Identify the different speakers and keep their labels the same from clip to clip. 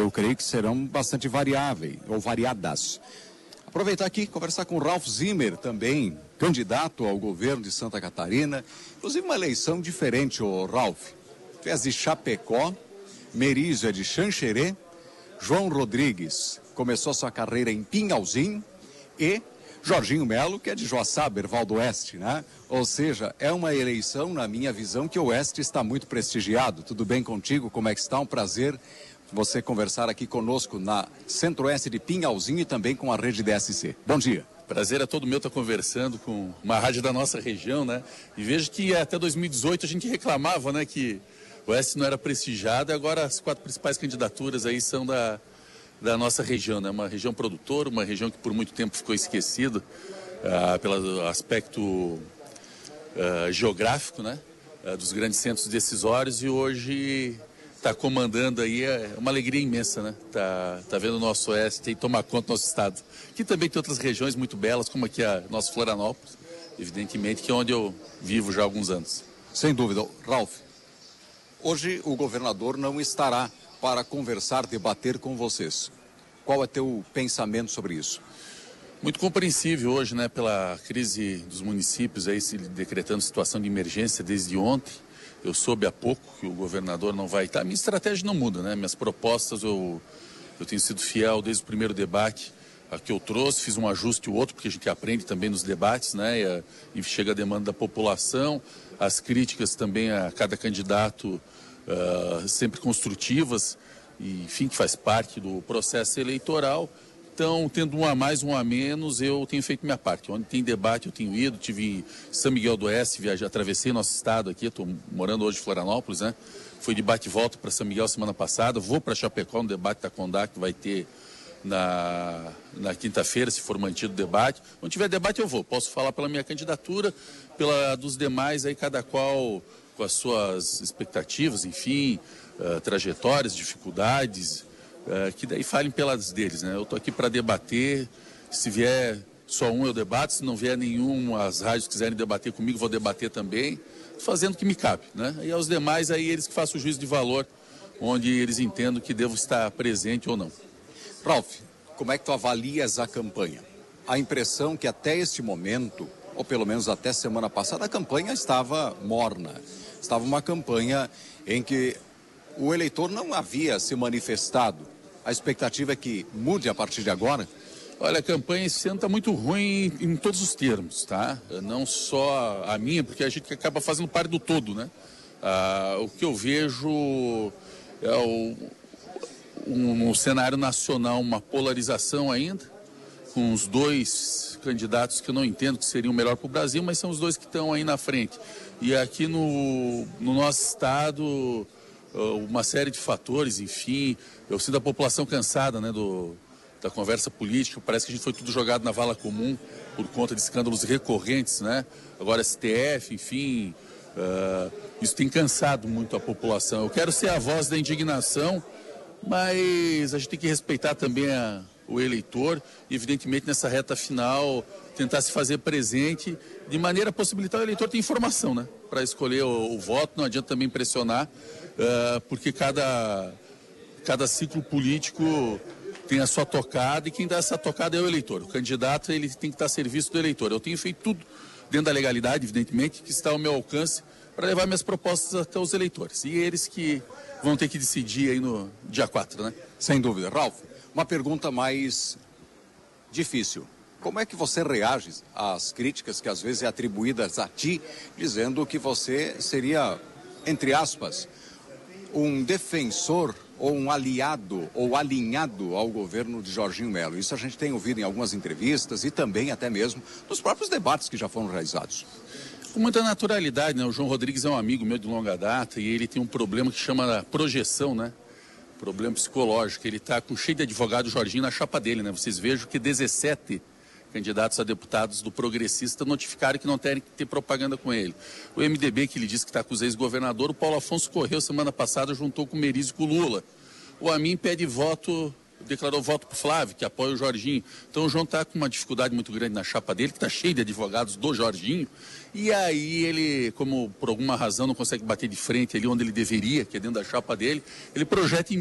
Speaker 1: eu creio que serão bastante variáveis ou variadas. Aproveitar aqui, conversar com o Ralph Zimmer também, candidato ao governo de Santa Catarina. Inclusive uma eleição diferente, o Ralph. Tu és de Chapecó, Merizio é de Xanxerê, João Rodrigues começou sua carreira em Pinhalzinho e Jorginho Melo, que é de Joaçaba, Erval do Oeste, né? Ou seja, é uma eleição, na minha visão, que o Oeste está muito prestigiado. Tudo bem contigo? Como é que está? Um prazer você conversar aqui conosco na Centro-Oeste de Pinhalzinho e também com a rede DSC. Bom dia.
Speaker 2: Prazer é todo meu estar conversando com uma rádio da nossa região, né? E vejo que até 2018 a gente reclamava, né, que o Oeste não era prestigiado, e agora as 4 principais candidaturas aí são da nossa região, né? Uma região produtora, uma região que por muito tempo ficou esquecida pelo aspecto geográfico, né? Dos grandes centros decisórios, e hoje está comandando aí, é uma alegria imensa, né? Tá vendo o nosso Oeste e tomar conta do nosso estado. Que também tem outras regiões muito belas, como aqui a nossa Florianópolis, evidentemente, que é onde eu vivo já há alguns anos.
Speaker 1: Sem dúvida. Ralph, hoje o governador não estará para conversar, debater com vocês. Qual é teu pensamento sobre isso?
Speaker 2: Muito compreensível hoje, né, pela crise dos municípios aí se decretando situação de emergência desde ontem. Eu soube há pouco que o governador não vai estar. Minha estratégia não muda, né? Minhas propostas eu tenho sido fiel desde o primeiro debate a que eu trouxe, fiz um ajuste e o outro, porque a gente aprende também nos debates, né? E chega a demanda da população, as críticas também a cada candidato sempre construtivas, e, enfim, que faz parte do processo eleitoral. Então, tendo um a mais, um a menos, eu tenho feito minha parte. Onde tem debate, eu tenho ido. Tive em São Miguel do Oeste, atravessei nosso estado aqui, estou morando hoje em Florianópolis, né? Fui de bate e volta para São Miguel semana passada. Vou para Chapecó no debate da Condac, que vai ter na quinta-feira, se for mantido o debate. Onde tiver debate, eu vou. Posso falar pela minha candidatura, pela dos demais, aí cada qual com as suas expectativas, enfim, trajetórias, dificuldades, que daí falem pelas deles, né? Eu estou aqui para debater, se vier só um eu debato, se não vier nenhum, as rádios quiserem debater comigo, vou debater também, fazendo o que me cabe, né? E aos demais, aí eles que façam o juízo de valor, onde eles entendam que devo estar presente ou não.
Speaker 1: Ralph, como é que tu avalias a campanha? A impressão que até este momento, ou pelo menos até semana passada, a campanha estava morna. Estava uma campanha em que o eleitor não havia se manifestado. A expectativa é que mude a partir de agora?
Speaker 2: Olha, a campanha esse ano está muito ruim em todos os termos, tá? Não só a minha, porque a gente acaba fazendo parte do todo, né? O que eu vejo é no cenário nacional uma polarização ainda, com os 2 candidatos que eu não entendo que seriam melhor para o Brasil, mas são os 2 que estão aí na frente. E aqui no nosso estado, uma série de fatores, enfim, eu sinto a população cansada, né, da conversa política. Parece que a gente foi tudo jogado na vala comum por conta de escândalos recorrentes, né? Agora STF, enfim, isso tem cansado muito a população. Eu quero ser a voz da indignação, mas a gente tem que respeitar também o eleitor e, evidentemente, nessa reta final, tentar se fazer presente de maneira a possibilitar o eleitor ter informação, né? Para escolher o voto. Não adianta também pressionar, porque cada ciclo político tem a sua tocada, e quem dá essa tocada é o eleitor. O candidato, ele tem que estar a serviço do eleitor. Eu tenho feito tudo dentro da legalidade, evidentemente, que está ao meu alcance para levar minhas propostas até os eleitores. E eles que vão ter que decidir aí no dia 4, né?
Speaker 1: Sem dúvida. Ralph, uma pergunta mais difícil. Como é que você reage às críticas que às vezes é atribuídas a ti, dizendo que você seria, entre aspas, um defensor ou um aliado ou alinhado ao governo de Jorginho Melo? Isso a gente tem ouvido em algumas entrevistas e também até mesmo nos próprios debates que já foram realizados.
Speaker 2: Com muita naturalidade, né? O João Rodrigues é um amigo meu de longa data e ele tem um problema que chama projeção, né? Problema psicológico. Ele está cheio de advogado Jorginho na chapa dele, né? Vocês vejam que 17 candidatos a deputados do Progressista notificaram que não terem que ter propaganda com ele. O MDB, que ele disse que está com os ex-governador, o Paulo Afonso correu semana passada, juntou com o Merizio e com o Lula. O Amin pede voto, declarou voto para o Flávio, que apoia o Jorginho. Então o João está com uma dificuldade muito grande na chapa dele, que está cheio de advogados do Jorginho. E aí ele, como por alguma razão não consegue bater de frente ali onde ele deveria, que é dentro da chapa dele, ele projeta em mim.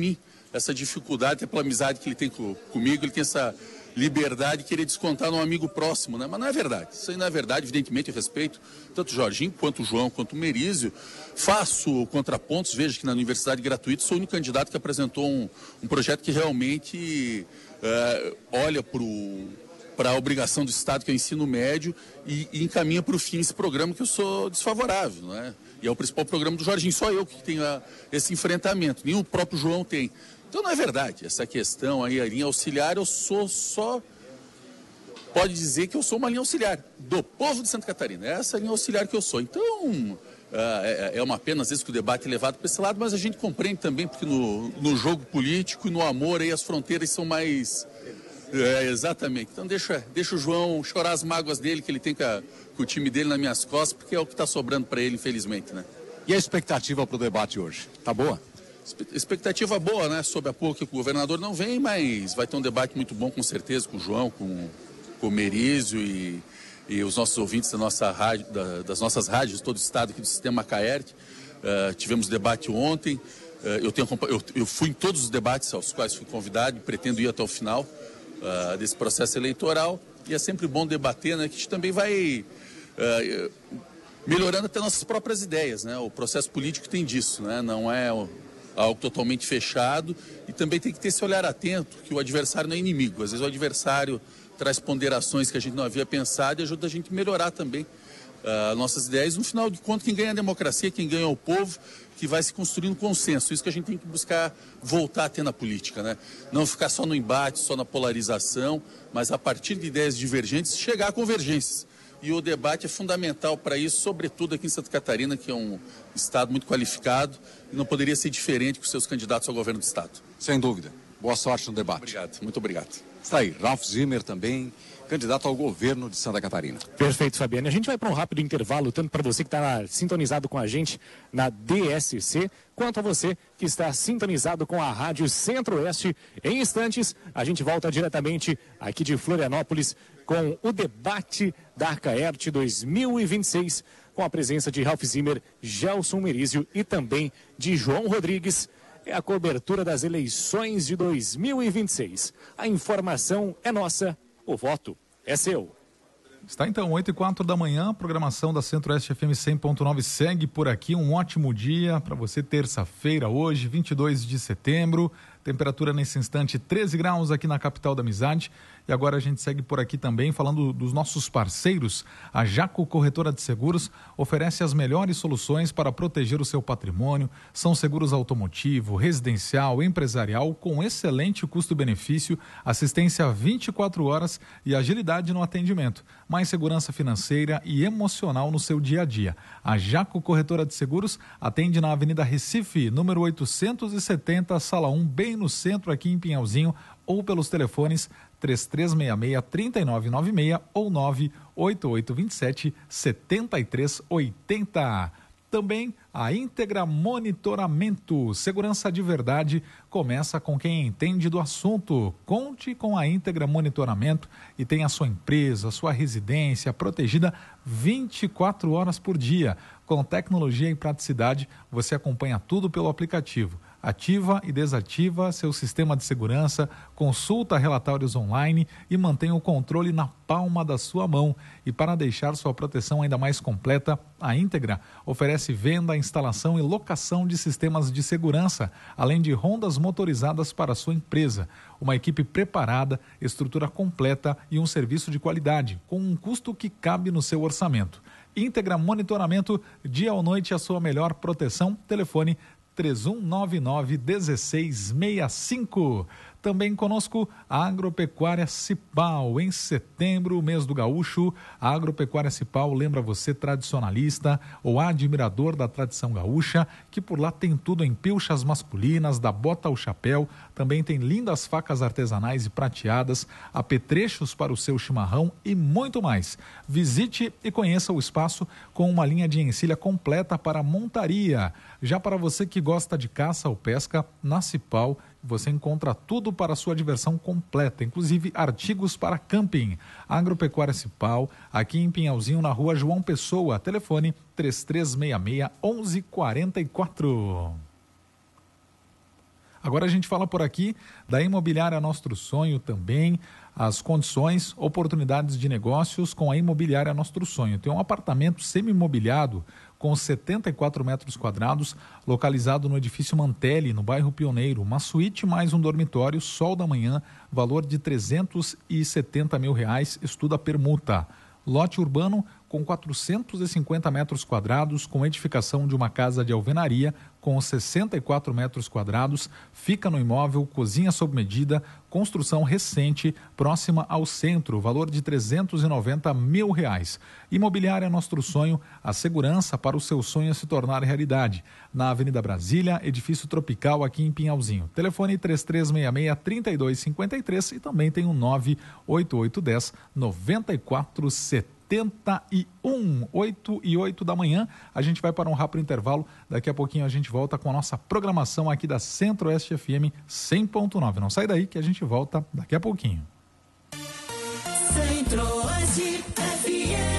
Speaker 2: essa dificuldade, até pela amizade que ele tem comigo, ele tem essa liberdade de querer descontar num amigo próximo, né? Mas não é verdade. Isso aí não é verdade. Evidentemente, eu respeito tanto o Jorginho, quanto o João, quanto o Merizio. Faço contrapontos. Veja que na Universidade Gratuita sou o único candidato que apresentou um projeto que realmente olha para a obrigação do Estado, que é o ensino médio, e encaminha para o fim esse programa que eu sou desfavorável, né? E é o principal programa do Jorginho. Só eu que tenho esse enfrentamento. Nem o próprio João tem. Então não é verdade, essa questão aí, a linha auxiliar, eu sou só, pode dizer que eu sou uma linha auxiliar do povo de Santa Catarina, é essa linha auxiliar que eu sou. Então, é uma pena às vezes que o debate é levado para esse lado, mas a gente compreende também, porque no jogo político e no amor aí as fronteiras são mais... exatamente. Então deixa o João chorar as mágoas dele, que ele tem com o time dele nas minhas costas, porque é o que está sobrando para ele, infelizmente, né?
Speaker 1: E a expectativa para o debate hoje? Tá boa?
Speaker 2: Expectativa boa, né? Sob a pouco que o governador não vem, mas vai ter um debate muito bom, com certeza, com o João, com o Merizio e os nossos ouvintes da nossa rádio, das nossas rádios de todo o estado aqui do Sistema Caerte. Tivemos debate ontem. Eu fui em todos os debates aos quais fui convidado e pretendo ir até o final desse processo eleitoral. E é sempre bom debater, né? Que a gente também vai melhorando até nossas próprias ideias, né? O processo político tem disso, né? Não é algo totalmente fechado, e também tem que ter esse olhar atento, que o adversário não é inimigo. Às vezes o adversário traz ponderações que a gente não havia pensado e ajuda a gente a melhorar também nossas ideias. No final de contas, quem ganha é a democracia, quem ganha é o povo, que vai se construindo consenso. Isso que a gente tem que buscar voltar a ter na política, né? Não ficar só no embate, só na polarização, mas a partir de ideias divergentes, chegar a convergências. E o debate é fundamental para isso, sobretudo aqui em Santa Catarina, que é um estado muito qualificado e não poderia ser diferente com seus candidatos ao governo do estado.
Speaker 1: Sem dúvida. Boa sorte no debate.
Speaker 2: Obrigado, muito obrigado.
Speaker 1: Está aí, Ralph Zimmer também, candidato ao governo de Santa Catarina.
Speaker 3: Perfeito, Fabiane. A gente vai para um rápido intervalo, tanto para você que está sintonizado com a gente na DSC, quanto a você que está sintonizado com a Rádio Centro-Oeste. Em instantes, a gente volta diretamente aqui de Florianópolis com o debate da Arcaerte 2026, com a presença de Ralph Zimmer, Gelson Merizio e também de João Rodrigues. É a cobertura das eleições de 2026. A informação é nossa, o voto é seu.
Speaker 4: Está então, 8h04 da manhã, a programação da Centro-Oeste FM 100.9 segue por aqui. Um ótimo dia para você, terça-feira, hoje, 22 de setembro. Temperatura nesse instante 13 graus aqui na capital da Amizade. E agora a gente segue por aqui também falando dos nossos parceiros. A Jaco Corretora de Seguros oferece as melhores soluções para proteger o seu patrimônio. São seguros automotivo, residencial, empresarial, com excelente custo-benefício, assistência 24 horas e agilidade no atendimento. Mais segurança financeira e emocional no seu dia a dia. A Jaco Corretora de Seguros atende na Avenida Recife, número 870, Sala 1, bem no centro aqui em Pinhalzinho, ou pelos telefones 3366-3996 ou 98827-7380. Também a Íntegra Monitoramento. Segurança de verdade começa com quem entende do assunto. Conte com a Íntegra Monitoramento e tenha a sua empresa, sua residência protegida 24 horas por dia. Com tecnologia e praticidade, você acompanha tudo pelo aplicativo. Ativa e desativa seu sistema de segurança, consulta relatórios online e mantenha o controle na palma da sua mão. E para deixar sua proteção ainda mais completa, a Íntegra oferece venda, instalação e locação de sistemas de segurança, além de rondas motorizadas para a sua empresa. Uma equipe preparada, estrutura completa e um serviço de qualidade, com um custo que cabe no seu orçamento. Íntegra Monitoramento, dia ou noite, a sua melhor proteção. Telefone 3199-1665. Também conosco a Agropecuária Cipau. Em setembro, o mês do gaúcho, a Agropecuária Cipau lembra você, tradicionalista ou admirador da tradição gaúcha, que por lá tem tudo em pilchas masculinas, da bota ao chapéu. Também tem lindas facas artesanais e prateadas, apetrechos para o seu chimarrão e muito mais. Visite e conheça o espaço com uma linha de encilha completa para montaria. Já para você que gosta de caça ou pesca, na Cipau você encontra tudo para a sua diversão completa, inclusive artigos para camping. Agropecuária Cipau, aqui em Pinhalzinho, na rua João Pessoa. Telefone 3366-1144. Agora a gente fala por aqui da Imobiliária Nostro Sonho também, as condições, oportunidades de negócios com a Imobiliária Nostro Sonho. Tem um apartamento semi-imobiliado com 74 metros quadrados, localizado no edifício Mantelli, no bairro Pioneiro. Uma suíte mais um dormitório, sol da manhã, valor de R$370 mil, estuda permuta. Lote urbano com 450 metros quadrados, com edificação de uma casa de alvenaria com 64 metros quadrados, fica no imóvel, cozinha sob medida, construção recente, próxima ao centro, valor de R$390 mil. Imobiliária Nostro Sonho, a segurança para o seu sonho se tornar realidade. Na Avenida Brasília, edifício Tropical, aqui em Pinhalzinho. Telefone 3366-3253 e também tem o 98810-9471. 8 e 8 da manhã, a gente vai para um rápido intervalo, daqui a pouquinho a gente volta com a nossa programação aqui da Centro-Oeste FM 100.9. Não sai daí que a gente volta daqui a pouquinho.
Speaker 5: Centro-Oeste FM.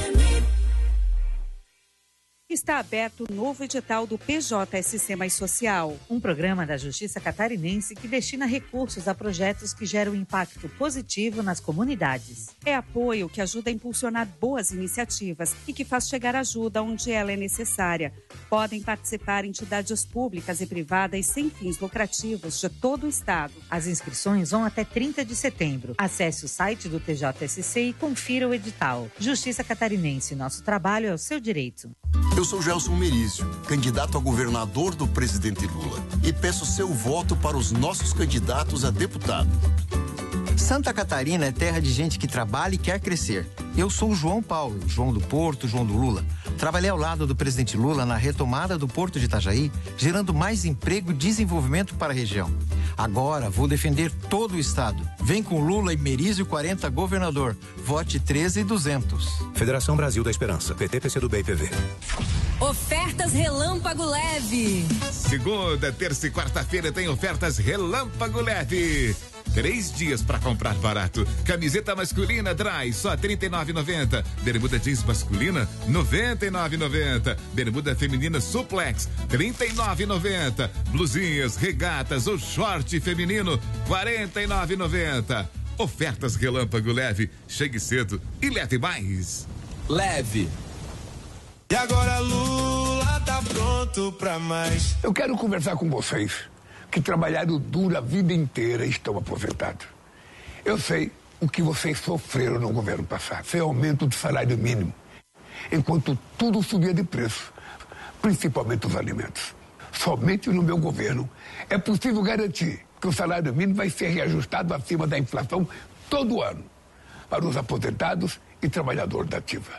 Speaker 5: Está aberto o novo edital do PJSC Mais Social, um programa da Justiça Catarinense que destina recursos a projetos que geram impacto positivo nas comunidades. É apoio que ajuda a impulsionar boas iniciativas e que faz chegar ajuda onde ela é necessária. Podem participar entidades públicas e privadas sem fins lucrativos de todo o estado.
Speaker 6: As inscrições vão até 30 de setembro. Acesse o site do TJSC e confira o edital. Justiça Catarinense, nosso trabalho é o seu direito.
Speaker 7: Eu sou Gelson Merizio, candidato a governador do presidente Lula, e peço seu voto para os nossos candidatos a deputado.
Speaker 8: Santa Catarina é terra de gente que trabalha e quer crescer. Eu sou o João Paulo, João do Porto, João do Lula. Trabalhei ao lado do presidente Lula na retomada do Porto de Itajaí, gerando mais emprego e desenvolvimento para a região. Agora vou defender todo o estado. Vem com Lula e Merizio 40 governador. Vote 13.200.
Speaker 9: Federação Brasil da Esperança. PT, PCdoB e PV.
Speaker 10: Ofertas Relâmpago Leve.
Speaker 11: Segunda, terça e quarta-feira tem ofertas Relâmpago Leve. 3 dias para comprar barato. Camiseta masculina Dry, só R$39,90. Bermuda jeans masculina, R$99,90. Bermuda feminina Suplex, R$39,90. Blusinhas, regatas ou short feminino, R$49,90. Ofertas Relâmpago Leve. Chegue cedo e leve mais.
Speaker 12: Leve. E agora Lula tá pronto pra mais.
Speaker 13: Eu quero conversar com vocês que trabalharam duro a vida inteira e estão aposentados. Eu sei o que vocês sofreram no governo passado. Foi aumento do salário mínimo, enquanto tudo subia de preço, principalmente os alimentos. Somente no meu governo é possível garantir que o salário mínimo vai ser reajustado acima da inflação todo ano para os aposentados e trabalhador da ativa.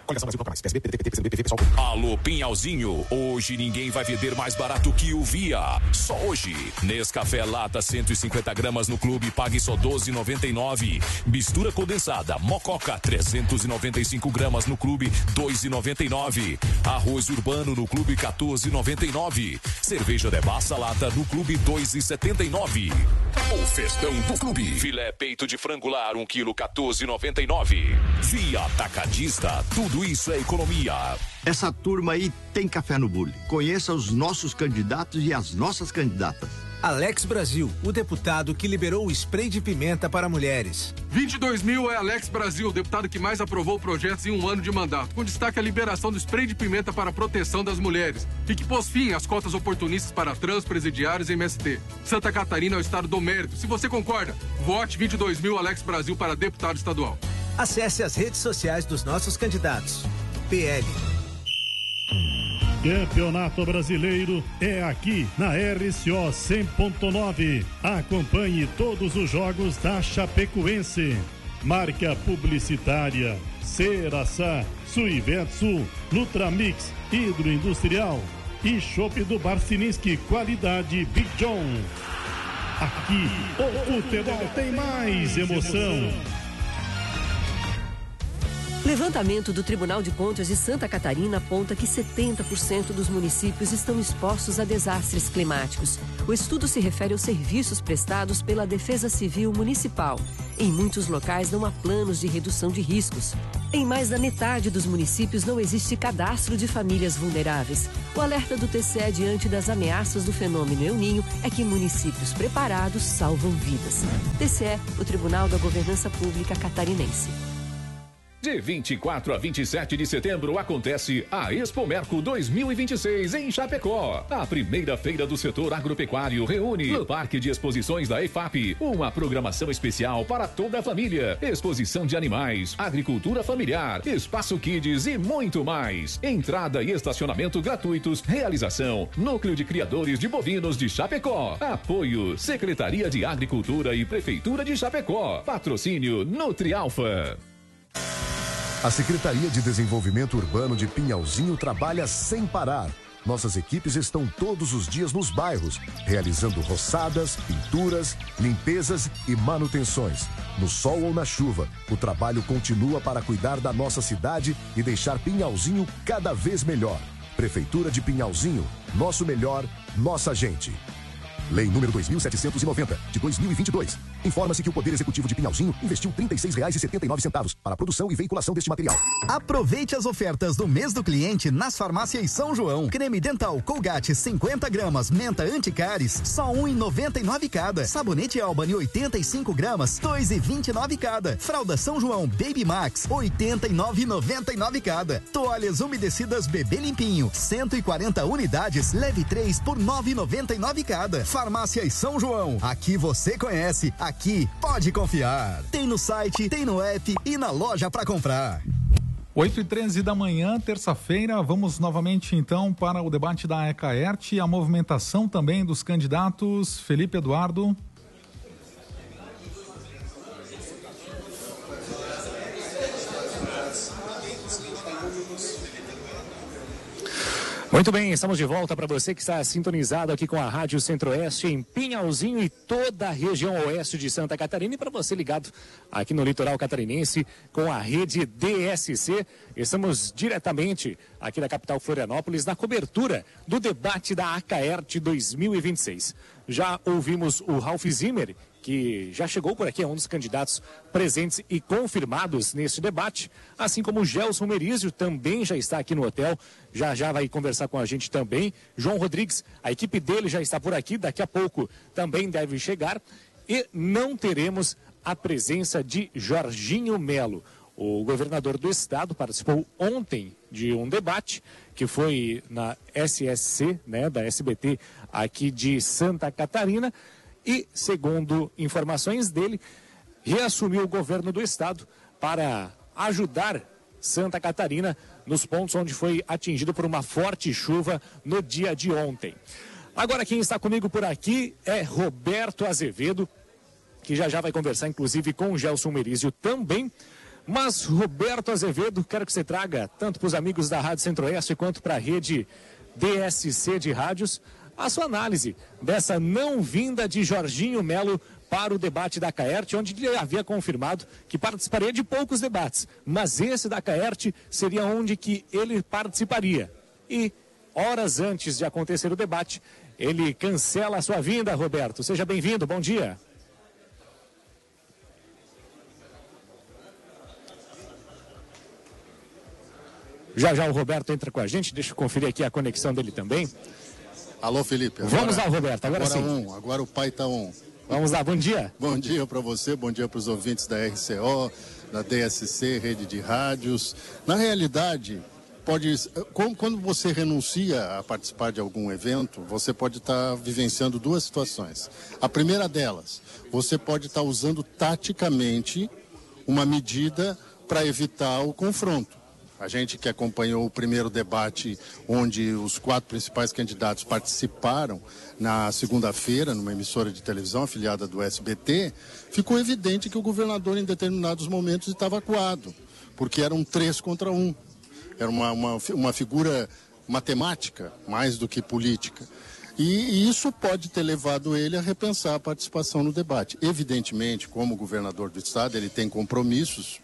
Speaker 14: Alô, Pinhalzinho, hoje ninguém vai vender mais barato que o Via. Só hoje. Nescafé lata 150 gramas no clube, pague só R$12,99. Mistura condensada, Mococa 395 gramas no clube, R$2,99. Arroz urbano no clube, R$14,99. Cerveja Devassa lata no clube, R$2,79. O festão do clube. Filé peito de frango lar, 1 quilo, R$14,99. Via Atacadista, tudo isso é economia.
Speaker 15: Essa turma aí tem café no bule. Conheça os nossos candidatos e as nossas candidatas.
Speaker 16: Alex Brasil, o deputado que liberou o spray de pimenta para mulheres.
Speaker 17: 22 mil é Alex Brasil, o deputado que mais aprovou projetos em um ano de mandato, com destaque a liberação do spray de pimenta para a proteção das mulheres e que pôs fim às cotas oportunistas para trans, presidiários e MST. Santa Catarina é o estado do mérito. Se você concorda, vote 22 mil Alex Brasil para deputado estadual.
Speaker 16: Acesse as redes sociais dos nossos candidatos. PL.
Speaker 18: Campeonato Brasileiro é aqui na RCO 100.9. Acompanhe todos os jogos da Chapecoense. Marca publicitária Ceraçá, Suivetsu, Nutramix, Hidroindustrial e Chopp do Barciniski, qualidade Big John. Aqui o futebol tem mais emoção.
Speaker 19: Levantamento do Tribunal de Contas de Santa Catarina aponta que 70% dos municípios estão expostos a desastres climáticos. O estudo se refere aos serviços prestados pela Defesa Civil Municipal. Em muitos locais não há planos de redução de riscos. Em mais da metade dos municípios não existe cadastro de famílias vulneráveis. O alerta do TCE diante das ameaças do fenômeno El Niño é que municípios preparados salvam vidas. TCE, o Tribunal da Governança Pública Catarinense.
Speaker 14: De 24 a 27 de setembro acontece a Expomerco 2026 em Chapecó. A primeira feira do setor agropecuário reúne no Parque de Exposições da EFAP uma programação especial para toda a família. Exposição de animais, agricultura familiar, espaço kids e muito mais. Entrada e estacionamento gratuitos. Realização: Núcleo de Criadores de Bovinos de Chapecó. Apoio: Secretaria de Agricultura e Prefeitura de Chapecó. Patrocínio Nutrialfa.
Speaker 20: A Secretaria de Desenvolvimento Urbano de Pinhalzinho trabalha sem parar. Nossas equipes estão todos os dias nos bairros, realizando roçadas, pinturas, limpezas e manutenções. No sol ou na chuva, o trabalho continua para cuidar da nossa cidade e deixar Pinhalzinho cada vez melhor. Prefeitura de Pinhalzinho, nosso melhor, nossa gente. Lei número 2.790, de 2022. Informa-se que o Poder Executivo de Pinhalzinho investiu R$ 36,79 para a produção e veiculação deste material.
Speaker 21: Aproveite as ofertas do mês do cliente nas farmácias São João. Creme dental Colgate 50 gramas, menta anticáries, só R$ 1,99 cada. Sabonete Albany 85 gramas, R$ 2,29 cada. Fralda São João Baby Max, R$ 89,99 cada. Toalhas umedecidas Bebê Limpinho, 140 unidades, leve 3 por R$ 9,99 cada. Farmácias São João, aqui você conhece, aqui pode confiar. Tem no site, tem no app e na loja para comprar.
Speaker 4: 8h13 da manhã, terça-feira, vamos novamente então para o debate da ECAERT e a movimentação também dos candidatos. Felipe Eduardo.
Speaker 3: Muito bem, estamos de volta para você que está sintonizado aqui com a Rádio Centro-Oeste em Pinhalzinho e toda a região oeste de Santa Catarina, e para você ligado aqui no litoral catarinense com a rede DSC. Estamos diretamente aqui da capital Florianópolis na cobertura do debate da ECAERT 2026. Já ouvimos o Ralph Zimmer, que já chegou por aqui, é um dos candidatos presentes e confirmados neste debate, assim como o Gelson Merizio também já está aqui no hotel, já vai conversar com a gente também. João Rodrigues, a equipe dele já está por aqui, daqui a pouco também deve chegar, e não teremos a presença de Jorginho Melo. O governador do estado participou ontem de um debate que foi na SSC, né, da SBT aqui de Santa Catarina, e, segundo informações dele, reassumiu o governo do estado para ajudar Santa Catarina nos pontos onde foi atingido por uma forte chuva no dia de ontem. Agora quem está comigo por aqui é Roberto Azevedo, que já vai conversar inclusive com o Gelson Merizio também. Mas, Roberto Azevedo, quero que você traga, tanto para os amigos da Rádio Centro-Oeste quanto para a rede DSC de rádios, a sua análise dessa não vinda de Jorginho Melo para o debate da ECAERT, onde ele havia confirmado que participaria de poucos debates, mas esse da ECAERT seria onde que ele participaria. E, horas antes de acontecer o debate, ele cancela a sua vinda, Roberto. Seja bem-vindo, bom dia. Já o Roberto entra com a gente, deixa eu conferir aqui a conexão dele também.
Speaker 22: Alô, Felipe.
Speaker 3: Vamos lá, Roberto, agora sim.
Speaker 22: Agora o pai está on.
Speaker 3: Vamos lá, bom dia.
Speaker 22: Bom dia para você, bom dia para os ouvintes da RCO, da DSC, rede de rádios. Na realidade, quando você renuncia a participar de algum evento, você pode estar vivenciando duas situações. A primeira delas, você pode estar usando taticamente uma medida para evitar o confronto. A gente que acompanhou o primeiro debate, onde os 4 principais candidatos participaram na segunda-feira, numa emissora de televisão afiliada do SBT, ficou evidente que o governador, em determinados momentos, estava acuado, porque eram 3 contra 1. Era uma figura matemática, mais do que política. E isso pode ter levado ele a repensar a participação no debate. Evidentemente, como governador do estado, ele tem compromissos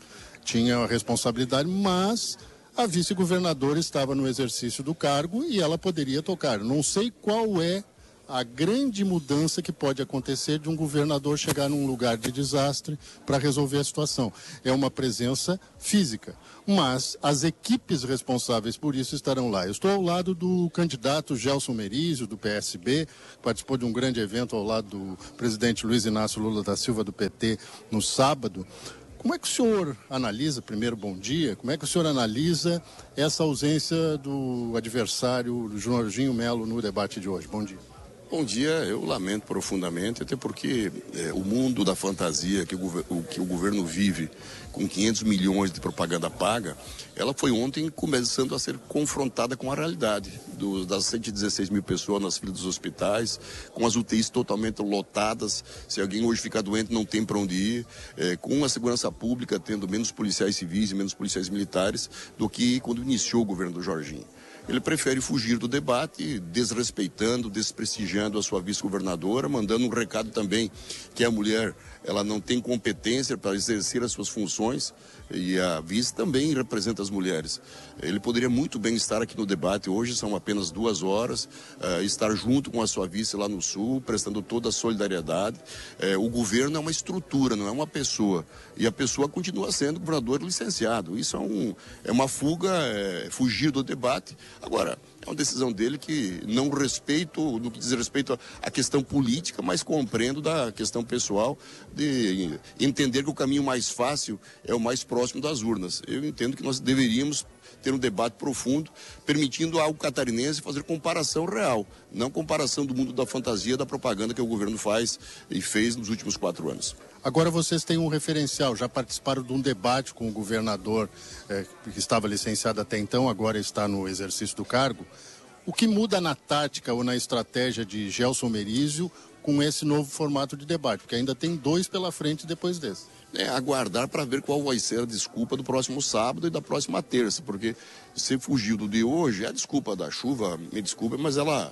Speaker 22: tinha a responsabilidade, mas a vice-governadora estava no exercício do cargo e ela poderia tocar. Não sei qual é a grande mudança que pode acontecer de um governador chegar num lugar de desastre para resolver a situação. É uma presença física, mas as equipes responsáveis por isso estarão lá. Eu estou ao lado do candidato Gelson Merizio, do PSB, participou de um grande evento ao lado do presidente Luiz Inácio Lula da Silva, do PT, no sábado. Como é que o senhor analisa, primeiro, bom dia, como é que o senhor analisa essa ausência do adversário Jorginho Melo no debate de hoje? Bom dia.
Speaker 1: Bom dia, eu lamento profundamente, até porque o mundo da fantasia que o governo vive com 500 milhões de propaganda paga, ela foi ontem começando a ser confrontada com a realidade das 116 mil pessoas nas filas dos hospitais, com as UTIs totalmente lotadas, se alguém hoje ficar doente não tem para onde ir, com a segurança pública tendo menos policiais civis e menos policiais militares do que quando iniciou o governo do Jorginho. Ele prefere fugir do debate, desrespeitando, desprestigiando a sua vice-governadora, mandando um recado também que a mulher ela não tem competência para exercer as suas funções e a vice também representa as mulheres. Ele poderia muito bem estar aqui no debate hoje, são apenas 2 horas, estar junto com a sua vice lá no Sul, prestando toda a solidariedade. O governo é uma estrutura, não é uma pessoa. E a pessoa continua sendo governador licenciado. Isso é uma fuga, fugir do debate. Agora, é uma decisão dele que não respeito, no que diz respeito à questão política, mas compreendo da questão pessoal, de entender que o caminho mais fácil é o mais próximo das urnas. Eu entendo que nós deveríamos ter um debate profundo, permitindo ao catarinense fazer comparação real, não comparação do mundo da fantasia, da propaganda que o governo faz e fez nos últimos 4 anos.
Speaker 22: Agora vocês têm um referencial, já participaram de um debate com o governador que estava licenciado até então, agora está no exercício do cargo. O que muda na tática ou na estratégia de Gelson Merizio com esse novo formato de debate? Porque ainda tem 2 pela frente depois desse.
Speaker 1: Aguardar para ver qual vai ser a desculpa do próximo sábado e da próxima terça, porque se fugiu do de hoje, a desculpa da chuva, me desculpe, mas ela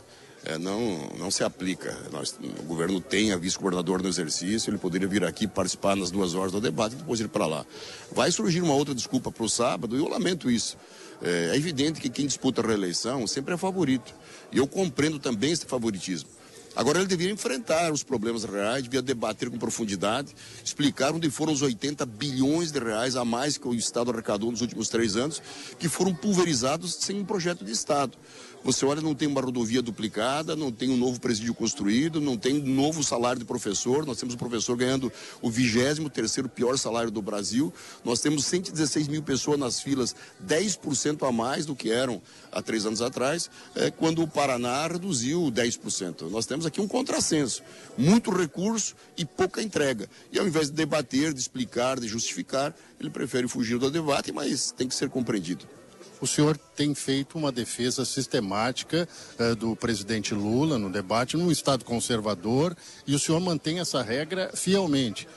Speaker 1: não se aplica. O governo tem a vice-governador no exercício, ele poderia vir aqui participar nas 2 horas do debate e depois ir para lá. Vai surgir uma outra desculpa para o sábado e eu lamento isso. É evidente que quem disputa a reeleição sempre é favorito. E eu compreendo também esse favoritismo. Agora ele deveria enfrentar os problemas reais, devia debater com profundidade, explicar onde foram os 80 bilhões de reais a mais que o Estado arrecadou nos últimos 3 anos, que foram pulverizados sem um projeto de Estado. Você olha, não tem uma rodovia duplicada, não tem um novo presídio construído, não tem um novo salário de professor. Nós temos um professor ganhando o 23º pior salário do Brasil. Nós temos 116 mil pessoas nas filas, 10% a mais do que eram há 3 anos atrás, quando o Paraná reduziu 10%. Nós temos aqui um contrassenso, muito recurso e pouca entrega. E ao invés de debater, de explicar, de justificar, ele prefere fugir do debate, mas tem que ser compreendido.
Speaker 22: O senhor tem feito uma defesa sistemática do presidente Lula no debate, num Estado conservador, e o senhor mantém essa regra fielmente.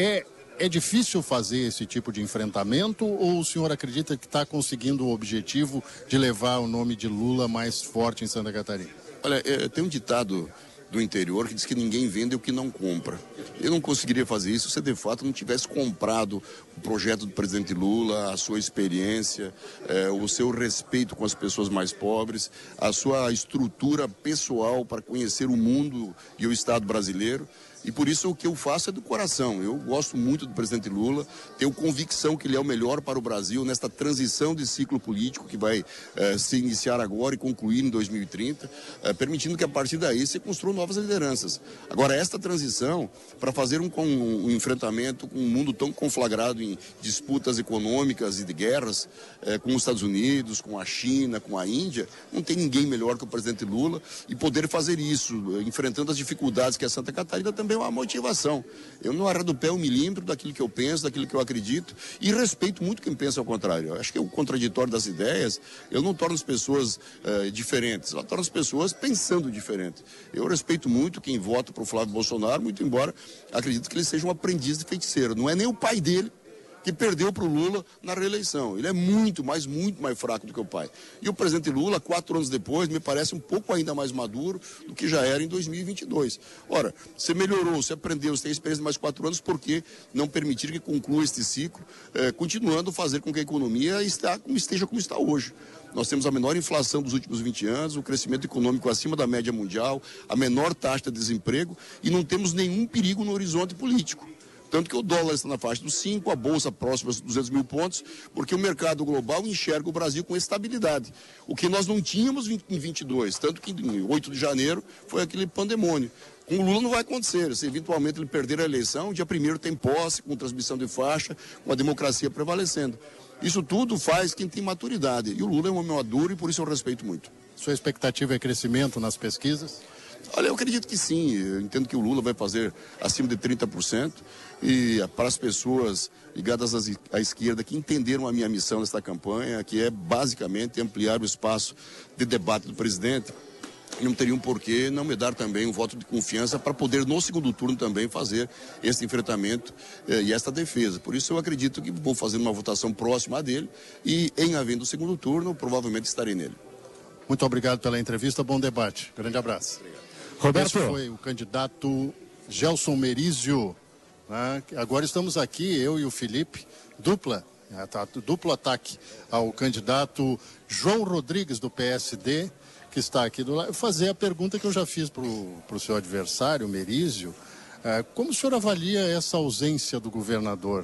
Speaker 22: É difícil fazer esse tipo de enfrentamento ou o senhor acredita que está conseguindo o objetivo de levar o nome de Lula mais forte em Santa Catarina?
Speaker 1: Olha, tem um ditado do interior que diz que ninguém vende o que não compra. Eu não conseguiria fazer isso se de fato não tivesse comprado o projeto do presidente Lula, a sua experiência, o seu respeito com as pessoas mais pobres, a sua estrutura pessoal para conhecer o mundo e o Estado brasileiro. E por isso o que eu faço é do coração. Eu gosto muito do presidente Lula, tenho convicção que ele é o melhor para o Brasil nesta transição de ciclo político que vai se iniciar agora e concluir em 2030, permitindo que a partir daí se construam novas lideranças. Agora, esta transição, para fazer um enfrentamento com um mundo tão conflagrado em disputas econômicas e de guerras, com os Estados Unidos, com a China, com a Índia, não tem ninguém melhor que o presidente Lula, e poder fazer isso, enfrentando as dificuldades que a Santa Catarina também é uma motivação. Eu não arredo o pé 1 milímetro daquilo que eu penso, daquilo que eu acredito, e respeito muito quem pensa ao contrário. Eu acho que o contraditório das ideias, eu não torno as pessoas diferentes, eu torno as pessoas pensando diferente. Eu respeito muito quem vota para o Flávio Bolsonaro, muito embora acredito que ele seja um aprendiz de feiticeiro. Não é nem o pai dele que perdeu para o Lula na reeleição. Ele é muito mais fraco do que o pai. E o presidente Lula, 4 anos depois, me parece um pouco ainda mais maduro do que já era em 2022. Ora, você melhorou, você aprendeu, você tem experiência de mais 4 anos, por que não permitir que conclua este ciclo, continuando a fazer com que a economia esteja como está hoje? Nós temos a menor inflação dos últimos 20 anos, o crescimento econômico acima da média mundial, a menor taxa de desemprego e não temos nenhum perigo no horizonte político. Tanto que o dólar está na faixa dos 5, a bolsa próxima dos 200 mil pontos, porque o mercado global enxerga o Brasil com estabilidade. O que nós não tínhamos em 22, tanto que em 8 de janeiro foi aquele pandemônio. Com o Lula não vai acontecer. Se eventualmente ele perder a eleição, dia 1º tem posse, com transmissão de faixa, com a democracia prevalecendo. Isso tudo faz quem tem maturidade. E o Lula é um homem maduro e por isso eu respeito muito.
Speaker 22: Sua expectativa é crescimento nas pesquisas?
Speaker 1: Olha, eu acredito que sim. Eu entendo que o Lula vai fazer acima de 30%. E para as pessoas ligadas à esquerda que entenderam a minha missão nesta campanha, que é basicamente ampliar o espaço de debate do presidente, não teriam por que não me dar também um voto de confiança para poder, no segundo turno, também fazer esse enfrentamento e esta defesa. Por isso, eu acredito que vou fazer uma votação próxima a dele e, em havendo o segundo turno, provavelmente estarei nele.
Speaker 22: Muito obrigado pela entrevista, bom debate. Grande abraço.
Speaker 1: Obrigado.
Speaker 22: Roberto. Esse foi o candidato Gelson Merizio. Agora estamos aqui, eu e o Felipe, duplo ataque ao candidato João Rodrigues, do PSD, que está aqui do lado. Fazer a pergunta que eu já fiz para o seu adversário, Merizio. Como o senhor avalia essa ausência do governador?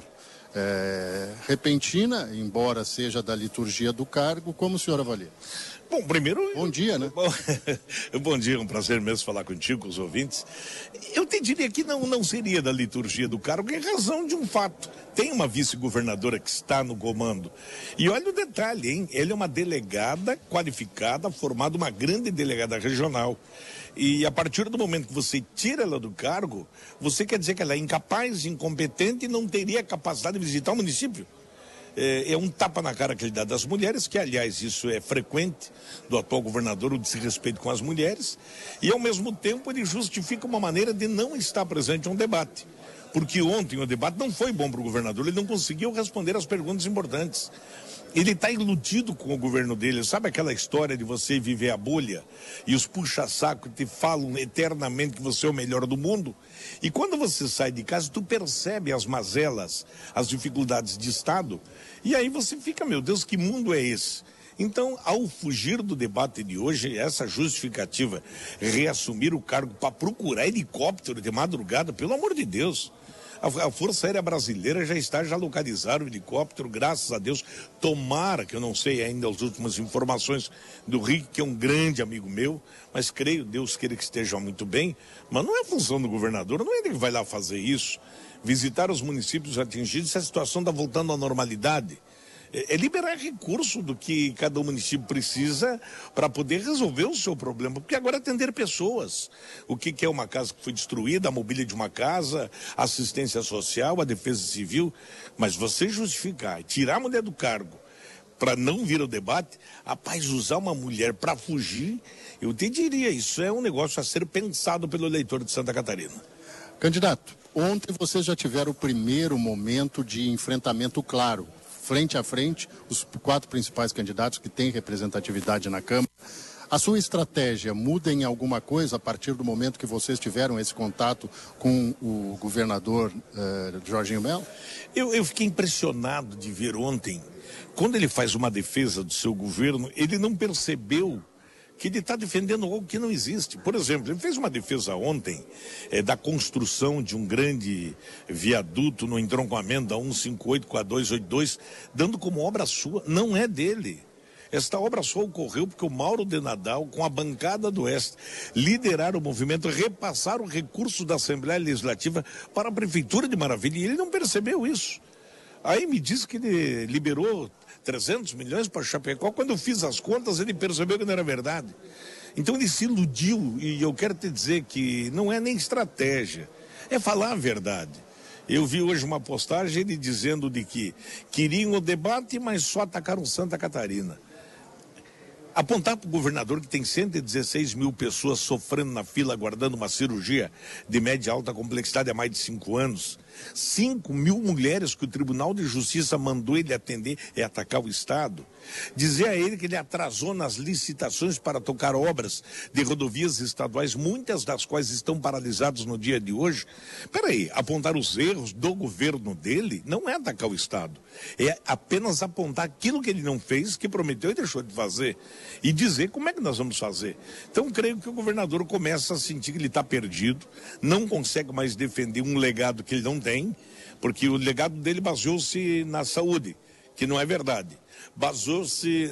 Speaker 22: Repentina, embora seja da liturgia do cargo, como o senhor avalia?
Speaker 2: Bom, primeiro...
Speaker 22: Bom dia, né?
Speaker 2: Bom dia, é um prazer mesmo falar contigo, com os ouvintes. Eu te diria que não seria da liturgia do cargo, em razão de um fato. Tem uma vice-governadora que está no comando. E olha o detalhe, hein? Ela é uma delegada qualificada, formada uma grande delegada regional. E a partir do momento que você tira ela do cargo, você quer dizer que ela é incapaz, incompetente e não teria capacidade de visitar o município. É um tapa na cara que ele dá das mulheres, que aliás isso é frequente do atual governador, o desrespeito com as mulheres, e ao mesmo tempo ele justifica uma maneira de não estar presente em um debate, porque ontem o debate não foi bom para o governador, ele não conseguiu responder as perguntas importantes. Ele está iludido com o governo dele. Sabe aquela história de você viver a bolha e os puxa-saco te falam eternamente que você é o melhor do mundo? E quando você sai de casa, tu percebe as mazelas, as dificuldades de Estado, e aí você fica, meu Deus, que mundo é esse? Então, ao fugir do debate de hoje, essa justificativa, reassumir o cargo para procurar helicóptero de madrugada, pelo amor de Deus... A Força Aérea Brasileira já localizaram o helicóptero, graças a Deus. Tomara, que eu não sei ainda as últimas informações do Rick, que é um grande amigo meu, mas creio, Deus queira que esteja muito bem. Mas não é função do governador, não é ele que vai lá fazer isso. Visitar os municípios atingidos, se a situação está voltando à normalidade. É liberar recurso do que cada município precisa para poder resolver o seu problema, porque agora é atender pessoas. O que é uma casa que foi destruída, a mobília de uma casa, a assistência social, a defesa civil, mas você justificar, tirar a mulher do cargo para não vir ao debate, rapaz, usar uma mulher para fugir, eu te diria, isso é um negócio a ser pensado pelo eleitor de Santa Catarina.
Speaker 22: Candidato, ontem vocês já tiveram o primeiro momento de enfrentamento claro, frente a frente, os 4 principais candidatos que têm representatividade na Câmara. A sua estratégia muda em alguma coisa a partir do momento que vocês tiveram esse contato com o governador Jorginho Melo?
Speaker 2: Eu fiquei impressionado de ver ontem, quando ele faz uma defesa do seu governo, ele não percebeu que ele está defendendo algo que não existe. Por exemplo, ele fez uma defesa ontem da construção de um grande viaduto no entroncamento da 158 com a 282, dando como obra sua. Não é dele. Esta obra só ocorreu porque o Mauro de Nadal, com a bancada do Oeste, lideraram o movimento, repassaram o recurso da Assembleia Legislativa para a Prefeitura de Maravilha, e ele não percebeu isso. Aí me diz que ele liberou 300 milhões para Chapecó. Quando eu fiz as contas, ele percebeu que não era verdade. Então ele se iludiu, e eu quero te dizer que não é nem estratégia, é falar a verdade. Eu vi hoje uma postagem ele dizendo de que queriam o debate, mas só atacaram Santa Catarina. Apontar para o governador que tem 116 mil pessoas sofrendo na fila, aguardando uma cirurgia de média e alta complexidade há mais de 5 anos, 5.000 mulheres que o Tribunal de Justiça mandou ele atender é atacar o Estado. Dizer a ele que ele atrasou nas licitações para tocar obras de rodovias estaduais, muitas das quais estão paralisadas no dia de hoje. Peraí, apontar os erros do governo dele não é atacar o Estado. É apenas apontar aquilo que ele não fez, que prometeu e deixou de fazer. E dizer como é que nós vamos fazer. Então, creio que o governador começa a sentir que ele está perdido, não consegue mais defender um legado que ele não tem, porque o legado dele baseou-se na saúde, que não é verdade. Baseou-se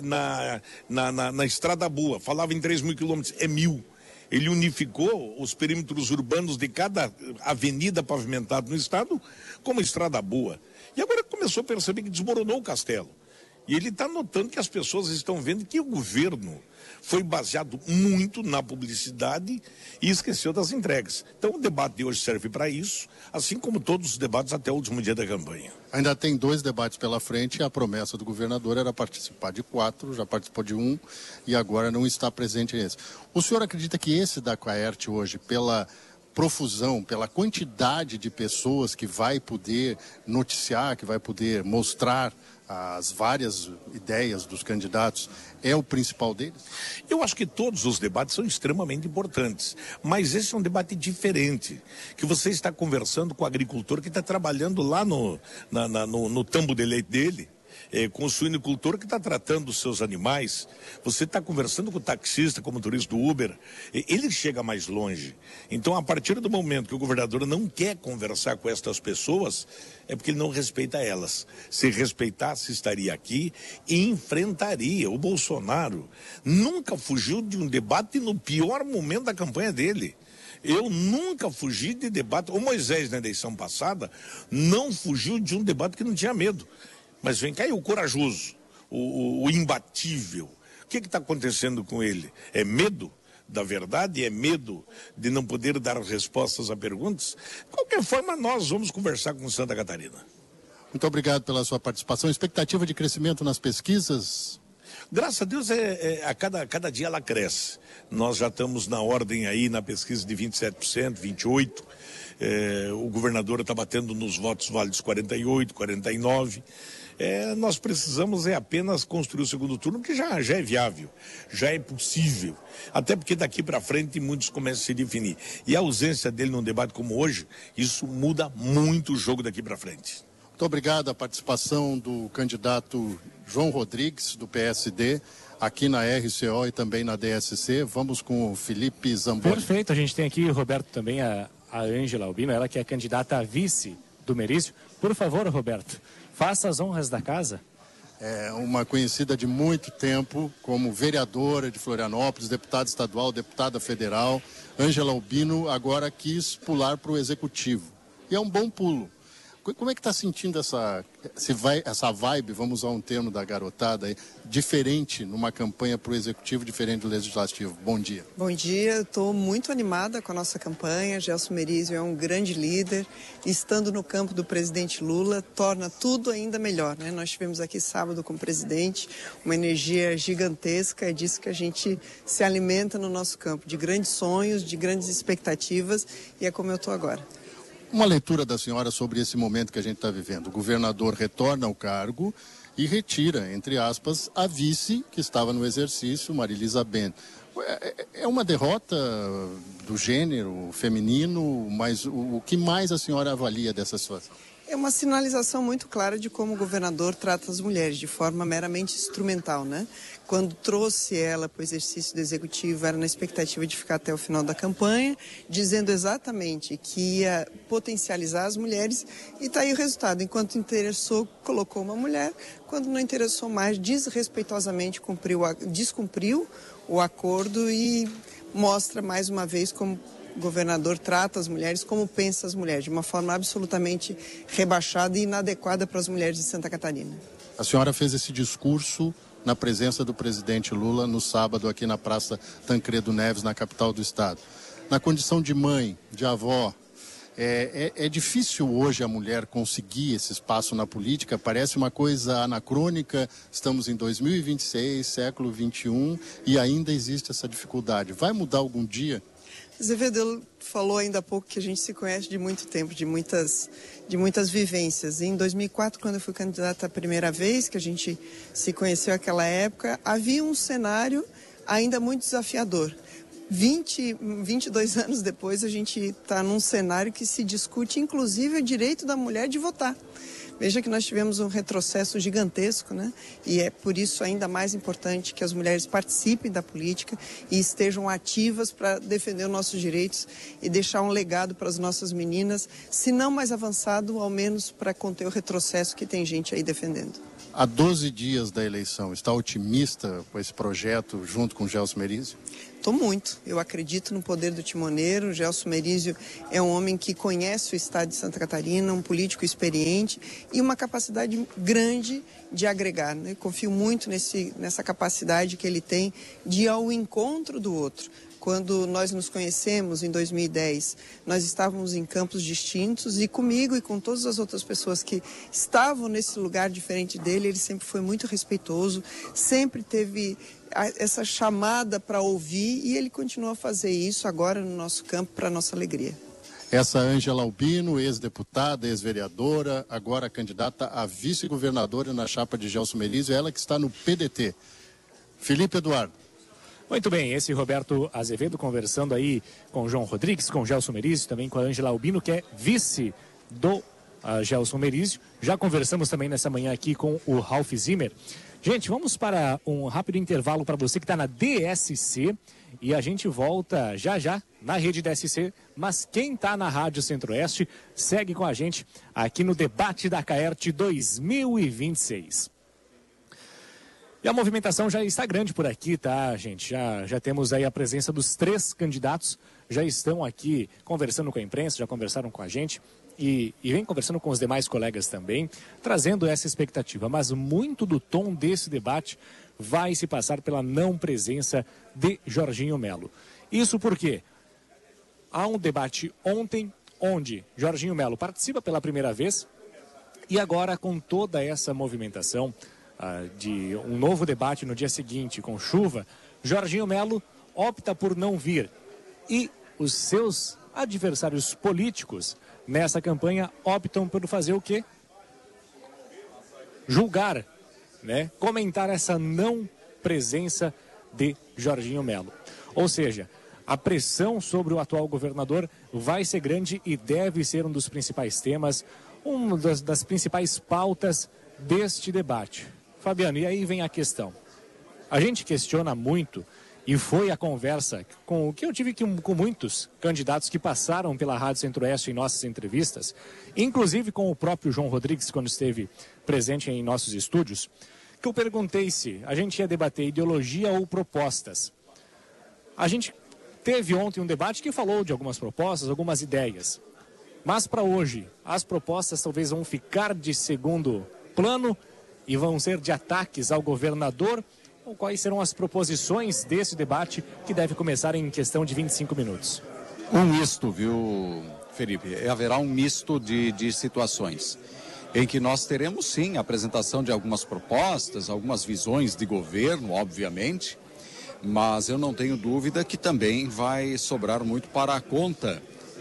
Speaker 2: na estrada boa, falava em 3.000 quilômetros, é 1.000. Ele unificou os perímetros urbanos de cada avenida pavimentada no estado como estrada boa. E agora começou a perceber que desmoronou o castelo. E ele está notando que as pessoas estão vendo que o governo foi baseado muito na publicidade e esqueceu das entregas. Então o debate de hoje serve para isso, assim como todos os debates até o último dia da campanha.
Speaker 22: Ainda tem 2 debates pela frente e a promessa do governador era participar de 4, já participou de 1 e agora não está presente nesse. O senhor acredita que esse da Quaert hoje, pela profusão, pela quantidade de pessoas que vai poder noticiar, que vai poder mostrar as várias ideias dos candidatos, é o principal deles?
Speaker 2: Eu acho que todos os debates são extremamente importantes, mas esse é um debate diferente, que você está conversando com o agricultor que está trabalhando lá no tambo de leite dele, com o suinicultor que está tratando os seus animais. Você está conversando com o taxista, com o motorista do Uber, ele chega mais longe. Então, a partir do momento que o governador não quer conversar com estas pessoas, é porque ele não respeita elas. Se respeitasse, estaria aqui e enfrentaria. O Bolsonaro nunca fugiu de um debate no pior momento da campanha dele. Eu nunca fugi de debate. O Moisés, na eleição passada, não fugiu de um debate que não tinha medo. Mas vem cá, e o corajoso, o imbatível, o que está acontecendo com ele? É medo da verdade? É medo de não poder dar respostas a perguntas? De qualquer forma, nós vamos conversar com Santa Catarina.
Speaker 22: Muito obrigado pela sua participação. Expectativa de crescimento nas pesquisas?
Speaker 2: Graças a Deus, a cada dia ela cresce. Nós já estamos na ordem aí, na pesquisa de 27%, 28%. O governador está batendo nos votos válidos 48%, 49%. Nós precisamos apenas construir o segundo turno, que já é viável, já é possível. Até porque daqui para frente muitos começam a se definir. E a ausência dele num debate como hoje, isso muda muito o jogo daqui para frente.
Speaker 22: Muito obrigado a participação do candidato João Rodrigues, do PSD, aqui na RCO e também na DSC. Vamos com o Felipe Zamboni.
Speaker 3: Perfeito, a gente tem aqui, Roberto, também a Ângela Albino, ela que é candidata a vice do Merício. Por favor, Roberto, faça as honras da casa.
Speaker 22: É uma conhecida de muito tempo como vereadora de Florianópolis, deputada estadual, deputada federal. Ângela Albino agora quis pular para o executivo. E é um bom pulo. Como é que está sentindo essa vibe, vamos usar um termo da garotada, aí, diferente numa campanha para o executivo, diferente do legislativo? Bom dia.
Speaker 5: Bom dia, estou muito animada com a nossa campanha. Gelson Merizio é um grande líder. Estando no campo do presidente Lula, torna tudo ainda melhor, né? Nós tivemos aqui sábado com o presidente, uma energia gigantesca, é disso que a gente se alimenta no nosso campo, de grandes sonhos, de grandes expectativas, e é como eu estou agora.
Speaker 22: Uma leitura da senhora sobre esse momento que a gente está vivendo. O governador retorna ao cargo e retira, entre aspas, a vice que estava no exercício, Marilisa Bento. É uma derrota do gênero feminino, mas o que mais a senhora avalia dessa situação?
Speaker 5: É uma sinalização muito clara de como o governador trata as mulheres, de forma meramente instrumental, né? Quando trouxe ela para o exercício do executivo, era na expectativa de ficar até o final da campanha, dizendo exatamente que ia potencializar as mulheres, e está aí o resultado. Enquanto interessou, colocou uma mulher, quando não interessou mais, desrespeitosamente descumpriu o acordo e mostra mais uma vez como o governador trata as mulheres, como pensa as mulheres, de uma forma absolutamente rebaixada e inadequada para as mulheres de Santa Catarina.
Speaker 22: A senhora fez esse discurso na presença do presidente Lula no sábado aqui na Praça Tancredo Neves, na capital do estado. Na condição de mãe, de avó, é difícil hoje a mulher conseguir esse espaço na política? Parece uma coisa anacrônica, estamos em 2026, século XXI, e ainda existe essa dificuldade. Vai mudar algum dia?
Speaker 5: Azevedo falou ainda há pouco que a gente se conhece de muito tempo, de muitas vivências. Em 2004, quando eu fui candidata a primeira vez, que a gente se conheceu naquela época, havia um cenário ainda muito desafiador. 22 anos depois, a gente está num cenário que se discute, inclusive, o direito da mulher de votar. Veja que nós tivemos um retrocesso gigantesco, né? E é por isso ainda mais importante que as mulheres participem da política e estejam ativas para defender os nossos direitos e deixar um legado para as nossas meninas, se não mais avançado, ao menos para conter o retrocesso que tem gente aí defendendo.
Speaker 22: Há 12 dias da eleição, está otimista com esse projeto junto com o Gelson Merizio?
Speaker 5: Estou muito. Eu acredito no poder do timoneiro. O Gelson Merizio é um homem que conhece o estado de Santa Catarina, um político experiente e uma capacidade grande de agregar, né? Confio muito nessa capacidade que ele tem de ir ao encontro do outro. Quando nós nos conhecemos em 2010, nós estávamos em campos distintos e comigo e com todas as outras pessoas que estavam nesse lugar diferente dele, ele sempre foi muito respeitoso, sempre teve essa chamada para ouvir e ele continua a fazer isso agora no nosso campo para nossa alegria.
Speaker 22: Essa Ângela Albino, ex-deputada, ex-vereadora, agora candidata a vice-governadora na chapa de Gelson Merizio, ela que está no PDT. Felipe Eduardo.
Speaker 3: Muito bem, esse Roberto Azevedo conversando aí com o João Rodrigues, com o Gelson Merizio, também com a Ângela Albino, que é vice do Gelson Merizio. Já conversamos também nessa manhã aqui com o Ralph Zimmer. Gente, vamos para um rápido intervalo para você que está na DSC e a gente volta já já na rede DSC, mas quem está na Rádio Centro-Oeste segue com a gente aqui no debate da Caerte 2026. E a movimentação já está grande por aqui, tá, gente? Já temos aí a presença dos 3 candidatos, já estão aqui conversando com a imprensa, já conversaram com a gente e vem conversando com os demais colegas também, trazendo essa expectativa. Mas muito do tom desse debate vai se passar pela não presença de Jorginho Melo. Isso porque há um debate ontem onde Jorginho Melo participa pela primeira vez e agora com toda essa movimentação de um novo debate no dia seguinte com chuva, Jorginho Melo opta por não vir e os seus adversários políticos nessa campanha optam por fazer o quê? Julgar, né? Comentar essa não presença de Jorginho Melo. Ou seja, a pressão sobre o atual governador vai ser grande e deve ser um dos principais temas, uma das principais pautas deste debate. Fabiano, e aí vem a questão. A gente questiona muito, e foi a conversa com que eu tive com muitos candidatos que passaram pela Rádio Centro-Oeste em nossas entrevistas, inclusive com o próprio João Rodrigues, quando esteve presente em nossos estúdios, que eu perguntei se a gente ia debater ideologia ou propostas. A gente teve ontem um debate que falou de algumas propostas, algumas ideias. Mas para hoje, as propostas talvez vão ficar de segundo plano e vão ser de ataques ao governador? Ou quais serão as proposições desse debate que deve começar em questão de 25 minutos?
Speaker 6: Um misto, viu, Felipe? Haverá um misto de situações em que nós teremos, sim, a apresentação de algumas propostas, algumas visões de governo, obviamente, mas eu não tenho dúvida que também vai sobrar muito para a conta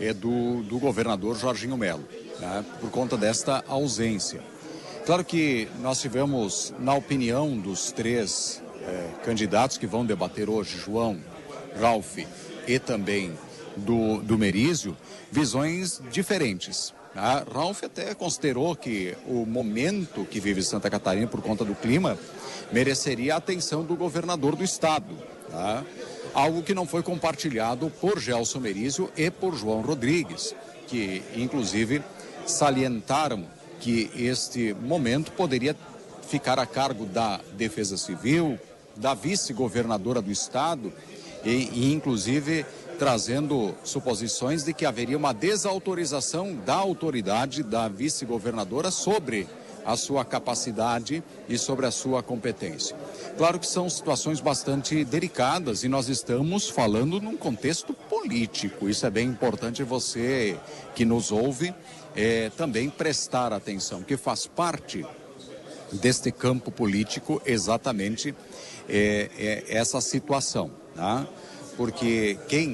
Speaker 6: do governador Jorginho Melo, né, por conta desta ausência. Claro que nós tivemos, na opinião dos 3 candidatos que vão debater hoje, João, Ralph e também do Merizio, visões diferentes. A Ralph até considerou que o momento que vive Santa Catarina por conta do clima mereceria a atenção do governador do estado, tá? Algo que não foi compartilhado por Gelson Merizio e por João Rodrigues, que inclusive salientaram que este momento poderia ficar a cargo da Defesa Civil, da vice-governadora do estado e inclusive trazendo suposições de que haveria uma desautorização da autoridade da vice-governadora sobre a sua capacidade e sobre a sua competência. Claro que são situações bastante delicadas e nós estamos falando num contexto político. Isso é bem importante você que nos ouve também prestar atenção, que faz parte deste campo político exatamente essa situação, tá? Porque quem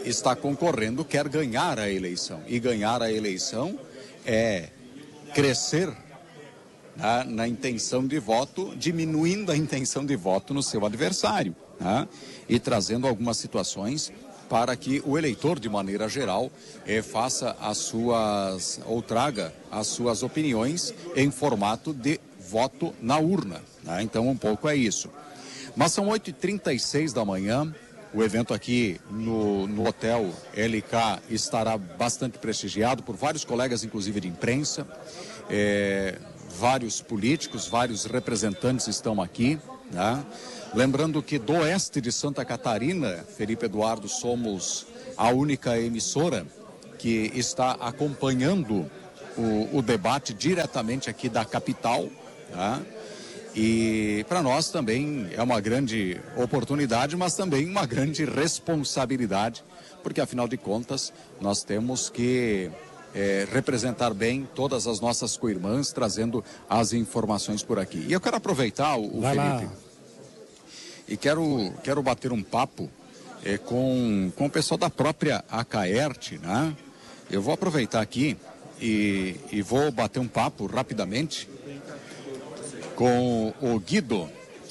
Speaker 6: está concorrendo quer ganhar a eleição. E ganhar a eleição é crescer na intenção de voto, diminuindo a intenção de voto no seu adversário, né? E trazendo algumas situações para que o eleitor, de maneira geral, faça as suas, ou traga as suas opiniões em formato de voto na urna, né? Então, um pouco é isso. Mas são 8h36 da manhã, o evento aqui no Hotel LK estará bastante prestigiado por vários colegas, inclusive de imprensa, vários políticos, vários representantes estão aqui, né? Lembrando que do oeste de Santa Catarina, Felipe Eduardo, somos a única emissora que está acompanhando o debate diretamente aqui da capital, né? E para nós também é uma grande oportunidade, mas também uma grande responsabilidade, porque afinal de contas nós temos que representar bem todas as nossas co-irmãs, trazendo as informações por aqui. E eu quero aproveitar o Felipe e quero bater um papo com o pessoal da própria Acaerte, né? Eu vou aproveitar aqui e vou bater um papo rapidamente com o Guido.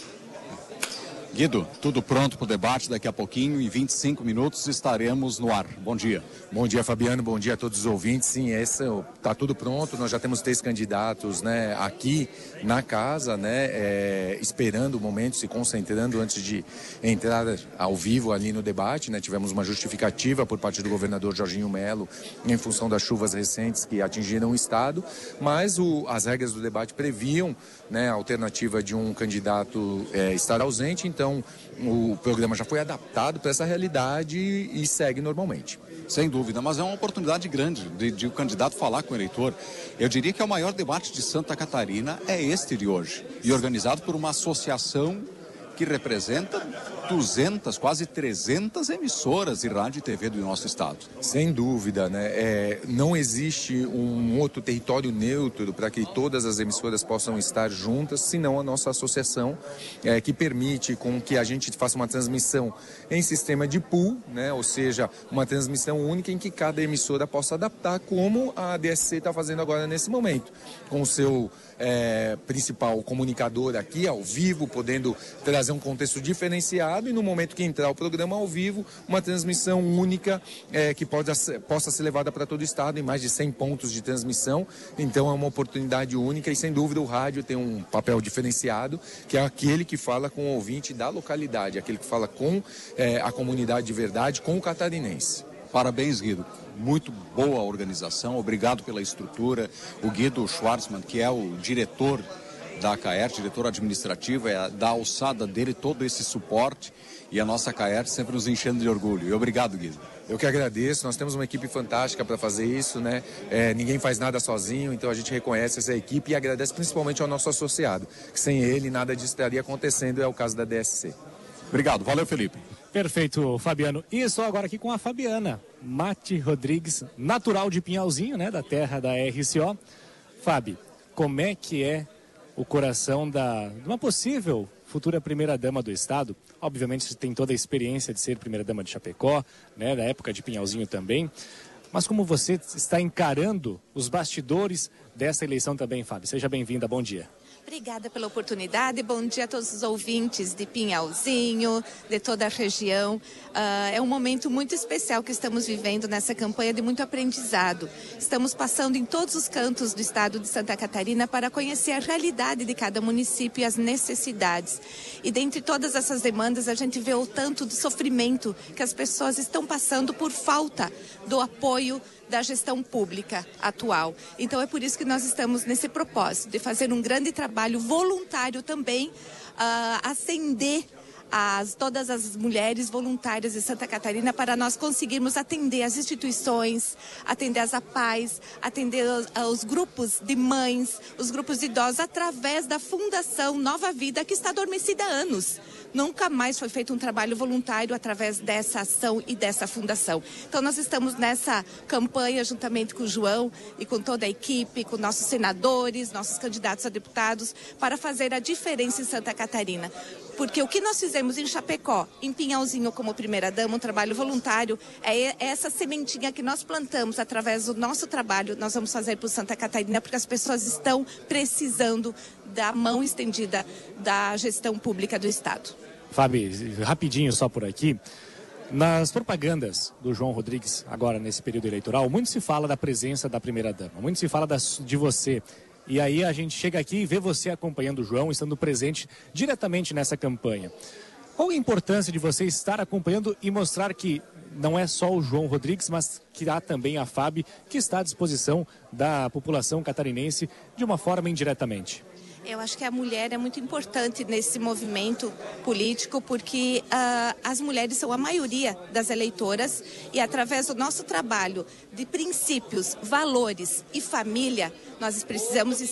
Speaker 6: Guido, tudo pronto para o debate, daqui a pouquinho, em 25 minutos estaremos no ar. Bom dia.
Speaker 7: Bom dia, Fabiano, bom dia a todos os ouvintes. Sim, está tudo pronto, nós já temos 3 candidatos, né, aqui na casa, né, esperando o momento, se concentrando antes de entrar ao vivo ali no debate, né. Tivemos uma justificativa por parte do governador Jorginho Melo em função das chuvas recentes que atingiram o estado, mas as regras do debate previam, né, a alternativa de um candidato estar ausente, então o programa já foi adaptado para essa realidade e segue normalmente.
Speaker 6: Sem dúvida, mas é uma oportunidade grande de o candidato falar com o eleitor. Eu diria que é o maior debate de Santa Catarina é este de hoje, e organizado por uma associação que representa 200, quase 300 emissoras de rádio e TV do nosso estado.
Speaker 7: Sem dúvida, né? Não existe um outro território neutro para que todas as emissoras possam estar juntas, senão a nossa associação, que permite com que a gente faça uma transmissão em sistema de pool, né? Ou seja, uma transmissão única em que cada emissora possa adaptar, como a DSC está fazendo agora nesse momento, com o seu principal comunicador aqui ao vivo, podendo trazer um contexto diferenciado e no momento que entrar o programa ao vivo, uma transmissão única que possa ser levada para todo o estado em mais de 100 pontos de transmissão. Então é uma oportunidade única e sem dúvida o rádio tem um papel diferenciado, que é aquele que fala com o ouvinte da localidade, aquele que fala com a comunidade de verdade, com o catarinense.
Speaker 6: Parabéns, Guido. Muito boa a organização, obrigado pela estrutura. O Guido Schwarzman, que é o diretor da Acaerte, diretor administrativo, da alçada dele todo esse suporte, e a nossa Acaerte sempre nos enchendo de orgulho. E obrigado, Guido.
Speaker 7: Eu que agradeço, nós temos uma equipe fantástica para fazer isso, né? Ninguém faz nada sozinho, então a gente reconhece essa equipe e agradece principalmente ao nosso associado, que sem ele nada disso estaria acontecendo, é o caso da DSC.
Speaker 6: Obrigado, valeu, Felipe.
Speaker 3: Perfeito, Fabiano. E estou agora aqui com a Fabiana Mati Rodrigues, natural de Pinhalzinho, né, da terra da RCO. Fabi, como é que é o coração de uma possível futura primeira-dama do estado? Obviamente você tem toda a experiência de ser primeira-dama de Chapecó, né, da época de Pinhalzinho também. Mas como você está encarando os bastidores dessa eleição também, Fabi? Seja bem-vinda, bom dia.
Speaker 8: Obrigada pela oportunidade, bom dia a todos os ouvintes de Pinhalzinho, de toda a região. É um momento muito especial que estamos vivendo nessa campanha de muito aprendizado. Estamos passando em todos os cantos do estado de Santa Catarina para conhecer a realidade de cada município e as necessidades. E dentre todas essas demandas a gente vê o tanto de sofrimento que as pessoas estão passando por falta do apoio da gestão pública atual. Então é por isso que nós estamos nesse propósito de fazer um grande trabalho voluntário também, ascender todas as mulheres voluntárias de Santa Catarina para nós conseguirmos atender as instituições, atender as APAES, atender os grupos de mães, os grupos de idosos através da Fundação Nova Vida, que está adormecida há anos. Nunca mais foi feito um trabalho voluntário através dessa ação e dessa fundação. Então nós estamos nessa campanha juntamente com o João e com toda a equipe, com nossos senadores, nossos candidatos a deputados, para fazer a diferença em Santa Catarina. Porque o que nós fizemos em Chapecó, em Pinhalzinho como primeira-dama, um trabalho voluntário, é essa sementinha que nós plantamos através do nosso trabalho, nós vamos fazer para Santa Catarina, porque as pessoas estão precisando da mão estendida da gestão pública do Estado.
Speaker 3: Fábio, rapidinho só por aqui. Nas propagandas do João Rodrigues, agora nesse período eleitoral, muito se fala da presença da primeira-dama, muito se fala de você. E aí a gente chega aqui e vê você acompanhando o João, estando presente diretamente nessa campanha. Qual a importância de você estar acompanhando e mostrar que não é só o João Rodrigues, mas que há também a FAB, que está à disposição da população catarinense de uma forma indiretamente?
Speaker 8: Eu acho que a mulher é muito importante nesse movimento político, porque as mulheres são a maioria das eleitoras e através do nosso trabalho de princípios, valores e família, nós precisamos